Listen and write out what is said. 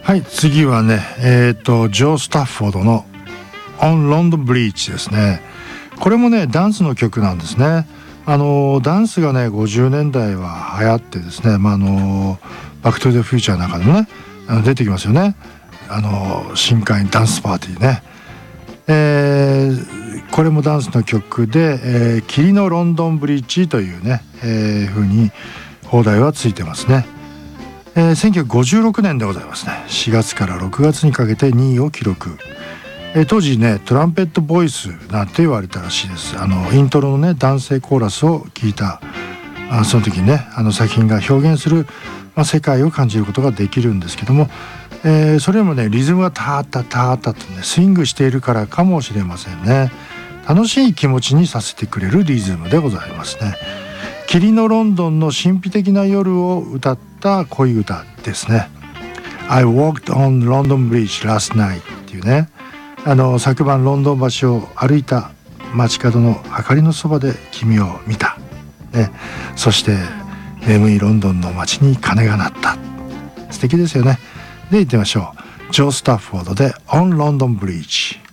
はい、次はね、ジョー・スタッフォードの On London Bridge ですね。これもねダンスの曲なんですね。ダンスがね50年代は流行ってですね、バックトゥザフューチャーの中でもね出てきますよね。深海ダンスパーティーね。これもダンスの曲で、霧のロンドンブリッジというね、風に放題はついてますね。1956年でございますね。4月から6月にかけて2位を記録。当時ねトランペットボイスなんて言われたらしいです。イントロのね男性コーラスを聞いたその時にね作品が表現する、世界を感じることができるんですけども、それよりもねリズムがタータタータとねスイングしているからかもしれませんね。楽しい気持ちにさせてくれるリズムでございますね。霧のロンドンの神秘的な夜を歌った恋歌ですね。 I walked on London Bridge last night っていうね、昨晩ロンドン橋を歩いた街角の明かりのそばで君を見た、ね、そして眠いロンドンの街に鐘が鳴った。素敵ですよね。で行ってみましょう。ジョー・スタッフォードで On London Bridge。